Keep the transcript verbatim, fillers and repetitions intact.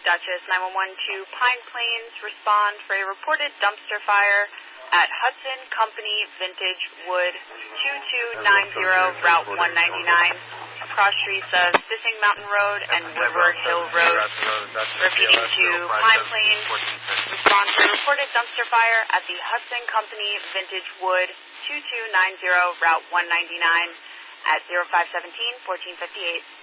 Duchess nine one one to Pine Plains. Respond for a reported dumpster fire at Hudson Company Vintage Wood two two nine zero Route one ninety-nine. Cross streets of Sissing Mountain Road and Woodward Hill Road. Repeating to Pine Plains. Respond for a reported dumpster fire at the Hudson Company Vintage Wood two two nine zero Route one ninety-nine at zero five one seven, one four five eight.